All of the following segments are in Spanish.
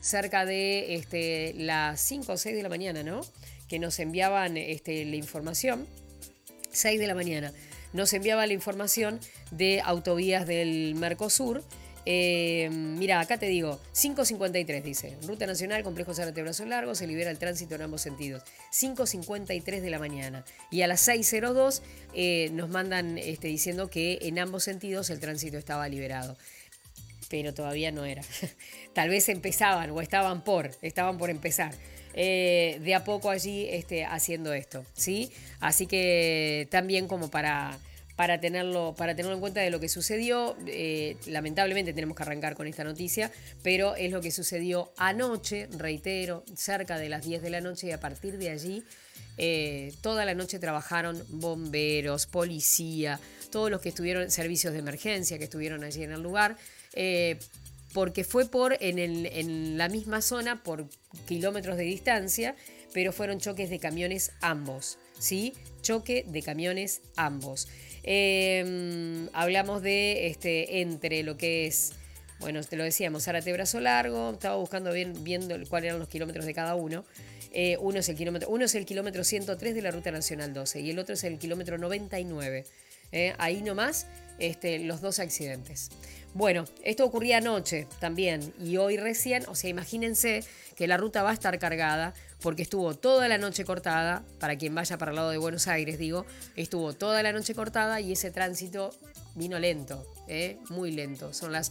cerca de las 5 o 6 de la mañana, ¿no? Que nos enviaban la información. 6 de la mañana. Nos enviaba la información de autovías del Mercosur. Mira, acá te digo, 5:53 dice, Ruta Nacional, Complejo Zárate Brazo Largo, se libera el tránsito en ambos sentidos. 5:53 de la mañana. Y a las 6:02 nos mandan diciendo que en ambos sentidos el tránsito estaba liberado. Pero todavía no era. Tal vez empezaban o estaban por empezar. De a poco allí haciendo esto, ¿sí? Así que también como para tenerlo en cuenta de lo que sucedió. Lamentablemente tenemos que arrancar con esta noticia, pero es lo que sucedió anoche, reitero, cerca de las 10 de la noche, y a partir de allí toda la noche trabajaron bomberos, policía, todos los que estuvieron, servicios de emergencia que estuvieron allí en el lugar, porque fue en la misma zona, por kilómetros de distancia, pero fueron choques de camiones ambos, ¿sí? Choque de camiones ambos. Hablamos de entre lo que es, bueno, te lo decíamos, Zárate Brazo Largo, estaba buscando viendo cuáles eran los kilómetros de cada uno. Uno es el kilómetro 103 de la Ruta Nacional 12 y el otro es el kilómetro 99. Ahí nomás los dos accidentes. Bueno, esto ocurría anoche también y hoy recién, o sea, imagínense que la ruta va a estar cargada porque estuvo toda la noche cortada, para quien vaya para el lado de Buenos Aires, digo, estuvo toda la noche cortada y ese tránsito vino lento, muy lento. Son las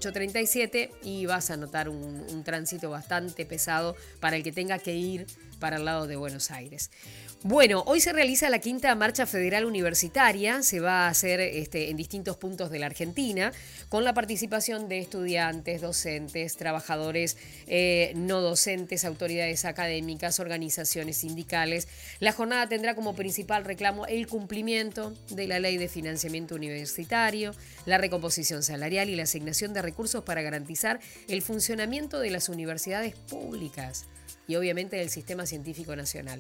8:37 y vas a notar un tránsito bastante pesado para el que tenga que ir para el lado de Buenos Aires. Bueno, hoy se realiza la quinta marcha federal universitaria, se va a hacer en distintos puntos de la Argentina, con la participación de estudiantes, docentes, trabajadores no docentes, autoridades académicas, organizaciones sindicales. La jornada tendrá como principal reclamo el cumplimiento de la Ley de Financiamiento Universitario, la recomposición salarial y la asignación de recursos para garantizar el funcionamiento de las universidades públicas y obviamente del Sistema Científico Nacional.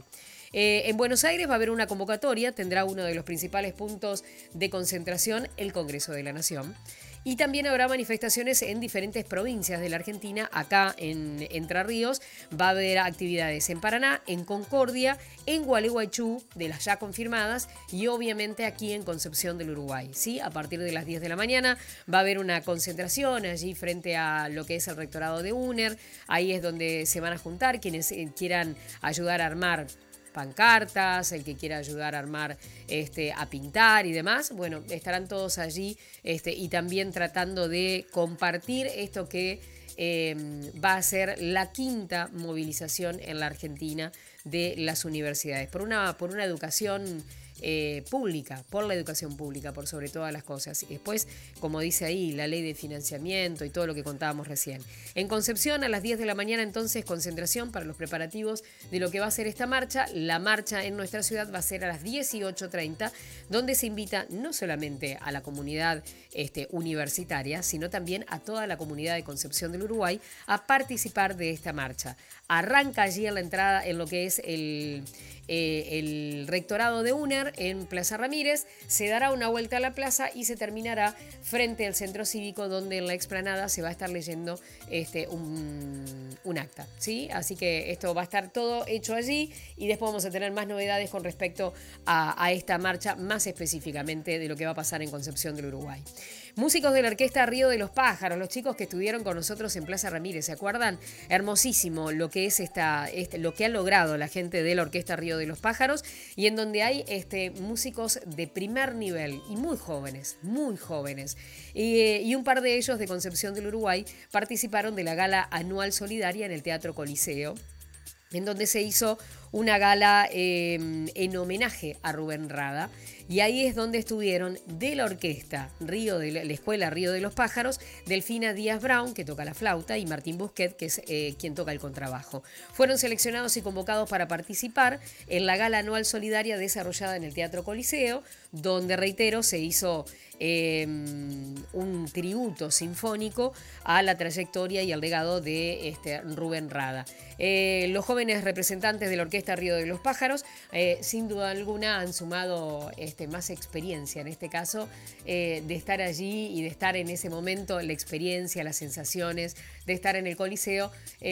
En Buenos Aires va a haber una convocatoria, tendrá uno de los principales puntos de concentración el Congreso de la Nación. Y también habrá manifestaciones en diferentes provincias de la Argentina. Acá en Entre Ríos va a haber actividades en Paraná, en Concordia, en Gualeguaychú, de las ya confirmadas, y obviamente aquí en Concepción del Uruguay. ¿Sí? A partir de las 10 de la mañana va a haber una concentración allí frente a lo que es el rectorado de UNER. Ahí es donde se van a juntar quienes quieran ayudar a armar pancartas, el que quiera ayudar a armar, a pintar y demás, bueno, estarán todos allí y también tratando de compartir esto que va a ser la quinta movilización en la Argentina de las universidades por una educación pública, por la educación pública, por sobre todas las cosas. Y después, como dice ahí, la ley de financiamiento y todo lo que contábamos recién. En Concepción, a las 10 de la mañana, entonces, concentración para los preparativos de lo que va a ser esta marcha. La marcha en nuestra ciudad va a ser a las 18:30, donde se invita no solamente a la comunidad universitaria, sino también a toda la comunidad de Concepción del Uruguay a participar de esta marcha. Arranca allí en la entrada, en lo que es el rectorado de UNER en Plaza Ramírez, se dará una vuelta a la plaza y se terminará frente al centro cívico, donde en la explanada se va a estar leyendo un acta, ¿sí? Así que esto va a estar todo hecho allí y después vamos a tener más novedades con respecto a esta marcha, más específicamente de lo que va a pasar en Concepción del Uruguay. Músicos de la Orquesta Río de los Pájaros, los chicos que estuvieron con nosotros en Plaza Ramírez, ¿se acuerdan? Hermosísimo lo que es lo que ha logrado la gente de la Orquesta Río de los Pájaros, y en donde hay músicos de primer nivel y muy jóvenes, y un par de ellos de Concepción del Uruguay participaron de la gala anual solidaria en el Teatro Coliseo, en donde se hizo una gala en homenaje a Rubén Rada. Y ahí es donde estuvieron de la orquesta la Escuela Río de los Pájaros, Delfina Díaz Brown, que toca la flauta, y Martín Busquet, que es quien toca el contrabajo. Fueron seleccionados y convocados para participar en la gala anual solidaria desarrollada en el Teatro Coliseo, donde, reitero, se hizo un tributo sinfónico a la trayectoria y al legado de Rubén Rada. Los jóvenes representantes de la Orquesta Río de los Pájaros, sin duda alguna, han sumado más experiencia, en este caso, de estar allí y de estar en ese momento, la experiencia, las sensaciones de estar en el Coliseo.